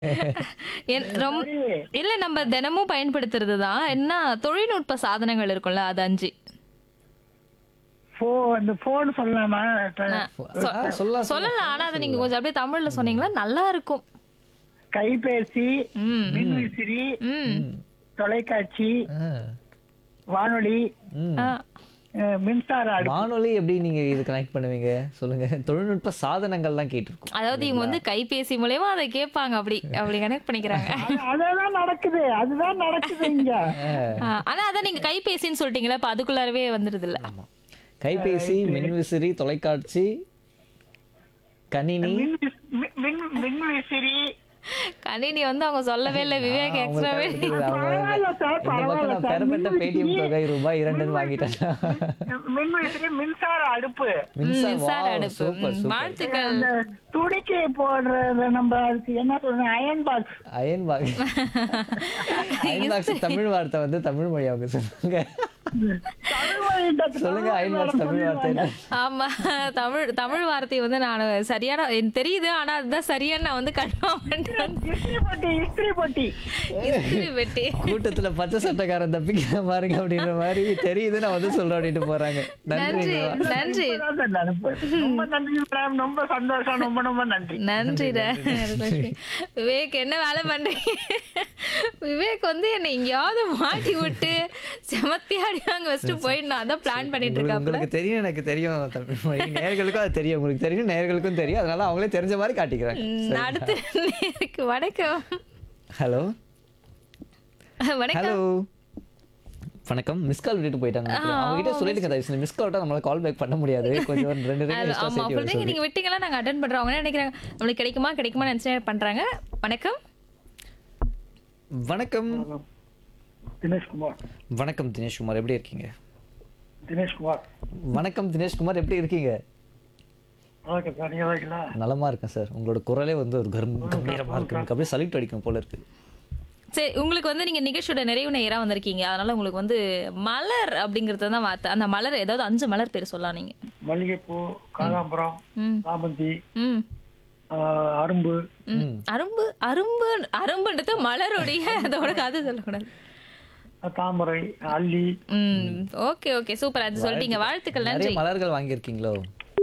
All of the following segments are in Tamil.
ரொம்ப இல்ல நம்ம தினமும் பயன்படுத்துறது தான். என்ன தொழில்நுட்ப சாதனங்கள் இருக்கும்ல அது 5. இந்த போன் சொல்லலாமா? சொல்லலாம். ஆனா அதை நீங்க கொஞ்சம் அப்படியே தமிழ்ல சொன்னீங்களா நல்லா இருக்கும். கைபேசி, ம் மின்விசிறி, ம் தொலைக்காட்சி, வானொலி, ஆ, மின்சார அடுப்பு. வானொலி எப்படி நீங்க இது கனெக்ட் பண்ணுவீங்க சொல்லுங்க? தொழில்நுட்ப சாதனங்கள் தான் கேட்டிருக்கோம். அதாவது இவங்க வந்து கைபேசி மூலயமா அதை கேட்பாங்க, அப்படி அப்படி கனெக்ட் பண்ணிக்கிறாங்க. அதுதான் நடக்குது, அதுதான் நடக்குது இங்க. ஆனா அதான் நீங்க கைபேசின்னு சொல்லிட்டீங்களா, இப்ப அதுக்குள்ளாரவே வந்துடுது இல்ல? கைபேசி, மின்விசிறி, தொலைக்காட்சி, கணினி. மின்விசிறி. கணினி வந்து அவங்க சொல்லவே இல்லை விவேக் எக்ஸ்ட்ராவே. பெறப்பட்ட பேடிஎம் தொகை ரூபாய் 2 வாங்கிட்டேன். மின்விசிறி, மின்சார அடுப்பு. மின்சார அடுப்பு. Super super. வாழ்த்துக்கள். அந்த துணிக்கு போடுறது நம்ம அதுக்கு என்ன சொல்றோம்? Iron box. Iron box. Iron box Tamil வார்த்தை வந்து தமிழ் மொழி அவங்க சொல்லுங்க. சொல்லுங்க அயன் பாக்ஸ் தமிழ் வார்த்தை என்ன? ஆமா, தமிழ் தமிழ் வார்த்தை வந்து நான் சரியான எனக்கு தெரியுது, ஆனா அதுதான் சரியான நான் வந்து கன்ஃபார்ம் பண்ணிட்டு இஸ்திரி பொட்டி. இஸ்திரி பெட்டி. கூட்டத்துல பச்சை சட்டைக்காரன் தப்பிக்க பாருங்க அப்படின்ற மாதிரி தெரியுது, நான் வந்து சொல்றேன் அப்படின்ட்டு போறாங்க. நன்றி. நன்றி நன்றி ரொம்ப நன்றி மேடம், ரொம்ப சந்தோஷம், ரொம்ப ரொம்ப நன்றி. நன்றிடா. விவேக் என்ன வேலை பண்றீங்க? விவேக் வந்து என்னை எங்கேயாவது மாட்டி விட்டு செமத்தியாடி அங்க வச்சுட்டு போயிடணும், அதான் பிளான் பண்ணிட்டு இருக்காப்ல. உங்களுக்கு தெரியும், எனக்கு தெரியும் தமிழ் மொழி. நேயர்களுக்கும் அது தெரியும், உங்களுக்கு தெரியும், நேயர்களுக்கும் தெரியும். அதனால அவங்களே தெரிஞ்ச மாதிரி காட்டிக்கிறாங்க. அடுத்து நேருக்கு வணக்கம். ஹலோ வணக்கம். ஹலோ வணக்கம். மிஸ் கால் விட்டுட்டு போயிட்டாங்க. அவங்க கிட்ட சொல்லிட்டு தயவு செஞ்சு மிஸ் கால் விட்டா நம்மளால கால் பேக் பண்ண முடியாது. கொஞ்சம் ஒரு 2 ஆமா, அப்படிதான் நீங்க விட்டீங்களா நாங்க அட்டென்ட் பண்றோம். அவங்க நினைக்கிறாங்க நம்மளுக்கு கிடைக்குமா நினைச்சு பண்றாங்க. வணக்கம். வணக்கம். தினேஷ்குமார். வணக்கம் தினேஷ்குமார், எப்படி இருக்கீங்க? தினேஷ்குமார். வணக்கம் தினேஷ்குமார், எப்படி இருக்கீங்க? நலமா இருக்கேன் சார். உங்களோட குரலே வந்து ஒரு கம்பீரமா இருக்கு. எனக்கு அப்படியே சல்யூட் அடிக்கும் போல இருக்கு. சரி, உங்களுக்கு வந்து நீங்க நிகழ்ச்சியோட நிறைவு நேரா வந்திருக்கீங்க, அதனால உங்களுக்கு வந்து மலர் அப்படிங்கறது தான் வார்த்தை. அந்த மலர் ஏதாவது 5 மலர் பேர் சொல்லலாம் நீங்க. மல்லிகைப்பூ, காதாம்பரம், சாமந்தி, அரும்பு. அரும்பு அரும்பு அரும்புன்றது மலருடைய அதோட கதை சொல்லக்கூடாது. தாமரை, அல்லி. ஓகே ஓகே சூப்பர், அது சொல்லிட்டீங்க. வாழ்த்துக்கள், நன்றி. நிறைய மலர்கள் வாங்கியிருக்கீங்களோ?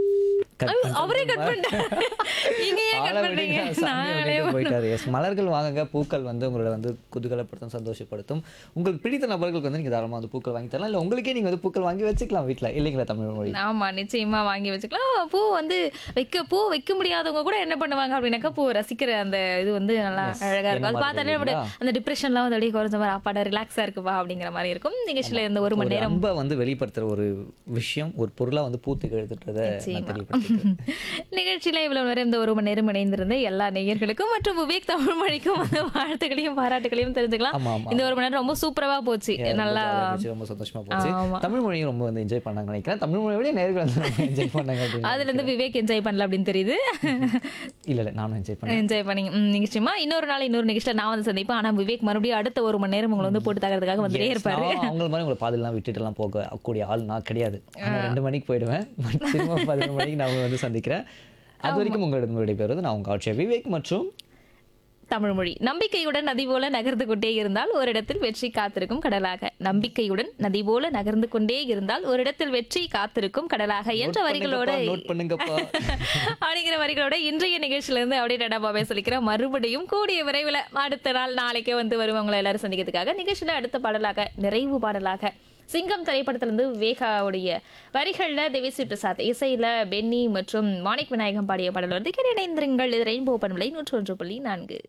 அவரே கட் பண்ணிட்டாரு. நீங்க ஏன் கட் பண்றீங்க? நானே போயிட்டாரு. எஸ், மலர்கள் வாங்குங்க. பூக்கள் வந்து உங்களோட வந்து குதூகலப்படுத்தும், சந்தோஷப்படுத்தும். உங்களுக்கு பிடித்த நபர்களுக்கு வந்து நீங்க தாராளமா வந்து பூக்கள் வாங்கி தரலாம். இல்ல உங்களுக்கே நீங்க வந்து பூக்கள் வாங்கி வச்சுக்கலாம் வீட்ல, இல்லைங்களா தமிழ் மொழி? ஆமா, நிச்சயமா வாங்கி வச்சுக்கலாம். பூ வந்து பூ வைக்க முடியாதவங்க கூட என்ன பண்ணுவாங்க அப்படின்னாக்கா பூ ரசிக்கிற அந்த இது வந்து நல்லா அழகா இருக்கும். அது பார்த்தாலே அந்த டிப்ரெஷன்லாம் வந்து அப்படியே குறைஞ்ச மாதிரி அப்பாடா ரிலாக்ஸா இருக்குப்பா அப்படிங்கிற மாதிரி இருக்கும். நிகழ்ச்சியில இந்த 1 மணி நேரம் ரொம்ப வந்து வெளிப்படுத்துற ஒரு விஷயம், ஒரு பொருளா வந்து பூத்து எழுதுறத நிகழ்ச்சியில இவ்வளவு நேரம் இந்த 1 மணி நேரம் இணைந்திருந்த எல்லா நேயர்களுக்கும் மற்றும் விவேக் தமிழ் மொழிக்கும் வந்து வாழ்த்துக்களையும் பாராட்டுகளையும் தெரிஞ்சுக்கலாம். இந்த 1 மணி நேரம் ரொம்ப சூப்பரவா போச்சு, நல்லா ரொம்ப சந்தோஷமா போச்சு. தமிழ் மொழியும் ரொம்ப வந்து என்ஜாய் பண்ணாங்க நினைக்கிறேன். தமிழ் மொழியோட நேயர்கள் வந்து என்ஜாய் பண்ணாங்க. அதுல இருந்து விவேக் என்ஜாய் பண்ணல அப்படின்னு தெரியுது. இல்ல நானும் என்ஜாய் பண்ணீங்க. நிச்சயமா இன்னொரு நாள் இன்னொரு நிகழ்ச்சியில நான் வந்து சந்திப்பேன். ஆனா விவேக் மறுபடியும் அடுத்த 1 மணி நேரம் உங்களை வந்து போட்டு தகறதுக்காக வந்துட்டே இருப்பாரு. அவங்க மாதிரி உங்களை பாதெல்லாம் விட்டுட்டு எல்லாம் போக கூடிய ஆள் நான் கிடையாது. 2 மணிக்கு போயிடுவேன், திரும்ப 11 மணிக்கு நான் வந்து சந்திக்கிறேன். அது வரைக்கும் உங்களுடைய பேர் வந்து நான் உங்க ஆட்சியா விவேக் மற்றும் தமிழ் மொழி. நம்பிக்கையுடன் நதி போல நகர்ந்து கொண்டே இருந்தால் ஒரு இடத்தில் வெற்றி காத்திருக்கும் கடலாக. நம்பிக்கையுடன் நதி போல நகர்ந்து கொண்டே இருந்தால் ஒரு இடத்தில் வெற்றி காத்திருக்கும் கடலாக என்ற வரிகளோட அப்படிங்கிற வரிகளோட இன்றைய நிகழ்ச்சியில இருந்து அப்படியே டடாபாவே சொல்லிக்கிறேன். மறுபடியும் கூடிய விரைவில் அடுத்த நாள் நாளைக்கே வந்து வருவாங்களை எல்லாரும் சந்திக்கிறதுக்காக. நிகழ்ச்சியில அடுத்த பாடலாக, நிறைவு பாடலாக சிங்கம் திரைப்படத்திலிருந்து வேகாவுடைய வரிகள்ல தேவிஸ்ரீ பிரசாத், இசையில பென்னி மற்றும் மாணிக் விநாயகம் பாடிய பாடல் வந்து இணைந்திருங்கள். இது ரெயின்போ பண்பலை 101.4.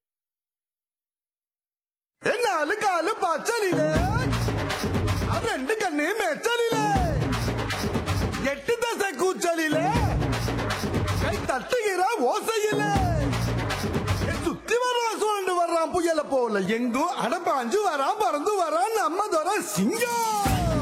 நாலு காலு பச்சலிலே 2 கண்ணு மெச்சலிலே 8 தசை கூச்சலிலே கை தட்டுகிற ஓசையிலே சுத்தி வர்றான் சுழண்டு வர்றான் புயல போல எங்கும் அடப்பாஞ்சு வரான் பறந்து வரான் நம்ம தர சிங்கம்.